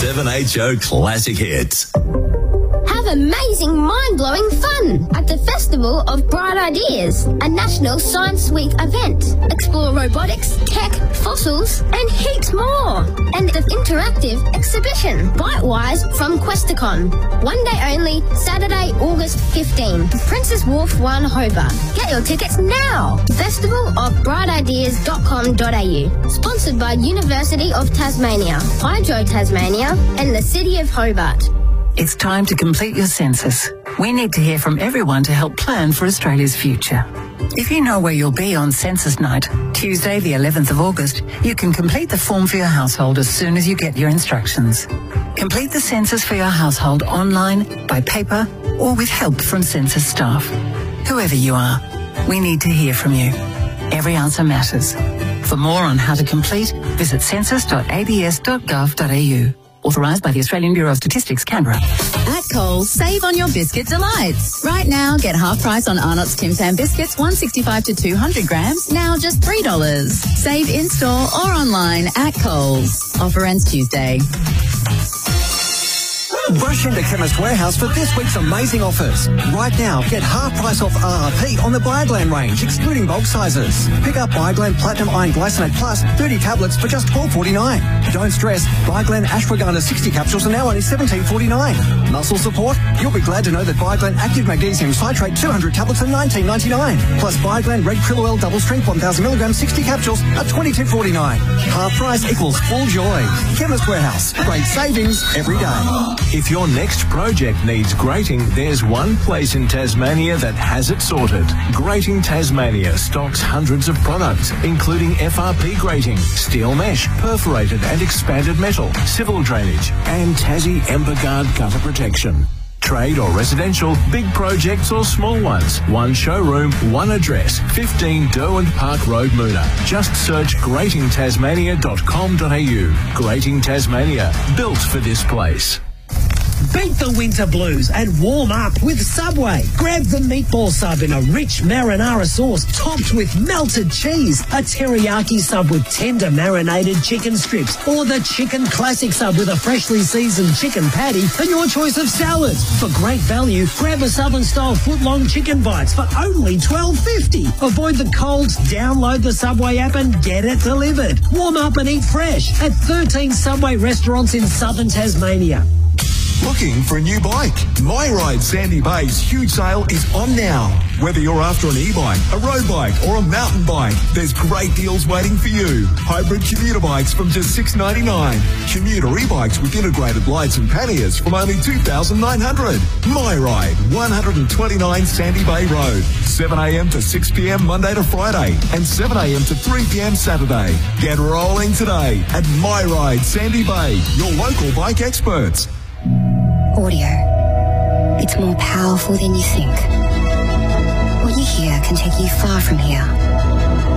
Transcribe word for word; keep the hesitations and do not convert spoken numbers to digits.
seven H O Classic Hits. Have amazing, mind-blowing fun at the Festival of Bright Ideas, a National Science Week event. Explore robotics, tech, fossils, and heaps more. And the interactive exhibition, Bitewise from Questacon. One day only, Saturday, August fifteenth. Princess Wharf one, Hobart. Get your tickets now. festival of bright ideas dot com dot a u. Sponsored by University of Tasmania, Hydro Tasmania, and the City of Hobart. It's time to complete your census. We need to hear from everyone to help plan for Australia's future. If you know where you'll be on census night, Tuesday the eleventh of August, you can complete the form for your household as soon as you get your instructions. Complete the census for your household online, by paper, or with help from census staff. Whoever you are, we need to hear from you. Every answer matters. For more on how to complete, visit census dot a b s dot gov dot a u. Authorised by the Australian Bureau of Statistics, Canberra. At Coles, save on your biscuit delights. Right now, get half price on Arnott's Tim Tam biscuits, one sixty-five to two hundred grams, now just three dollars. Save in-store or online at Coles. Offer ends Tuesday. Rush into Chemist Warehouse for this week's amazing offers. Right now, get half price off R R P on the Bioglan range, excluding bulk sizes. Pick up Bioglan Platinum Iron Glycinate Plus thirty tablets for just twelve forty-nine. Don't stress, Bioglan Ashwagandha sixty capsules are now only seventeen forty-nine. Muscle support? You'll be glad to know that Bioglan Active Magnesium Citrate two hundred tablets are nineteen ninety-nine. Plus Bioglan Red Krill Oil Double Strength one thousand milligrams sixty capsules are twenty-two forty-nine. Half price equals full joy. Chemist Warehouse. Great savings every day. If your next project needs grating, there's one place in Tasmania that has it sorted. Grating Tasmania stocks hundreds of products, including F R P grating, steel mesh, perforated and expanded metal, civil drainage, and Tassie Emberguard gutter protection. Trade or residential, big projects or small ones. One showroom, one address, fifteen Derwent Park Road, Moona. Just search grating tasmania dot com dot a u. Grating Tasmania, built for this place. Beat the winter blues and warm up with Subway. Grab the meatball sub in a rich marinara sauce topped with melted cheese, a teriyaki sub with tender marinated chicken strips, or the chicken classic sub with a freshly seasoned chicken patty and your choice of salads. For great value, grab a Southern-style foot-long chicken bites for only twelve fifty. Avoid the colds, download the Subway app and get it delivered. Warm up and eat fresh at thirteen Subway restaurants in southern Tasmania. Looking for a new bike? My Ride Sandy Bay's huge sale is on now. Whether you're after an e-bike, a road bike or a mountain bike, there's great deals waiting for you. Hybrid commuter bikes from just six ninety-nine. Commuter e-bikes with integrated lights and panniers from only two thousand nine hundred dollars. My Ride, one twenty-nine Sandy Bay Road. seven a m to six p m Monday to Friday and seven a m to three p m Saturday. Get rolling today at My Ride Sandy Bay, your local bike experts. Audio. It's more powerful than you think. What you hear can take you far from here.